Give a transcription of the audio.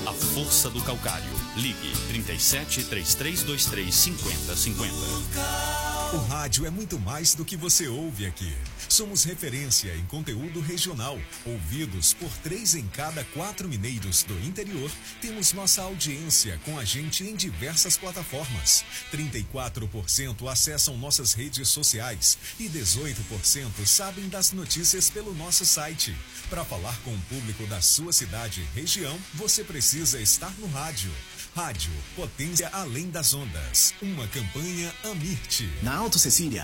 A força do calcário. Ligue 37 3323 5050. O rádio é muito mais do que você ouve aqui. Somos referência em conteúdo regional. Ouvidos por 3 em cada 4 mineiros do interior, temos nossa audiência com a gente em diversas plataformas. 34% acessam nossas redes sociais e 18% sabem das notícias pelo nosso site. Para falar com o público da sua cidade e região, você precisa estar no rádio. Rádio, potência além das ondas. Uma campanha Amirte. Na Auto Cecília,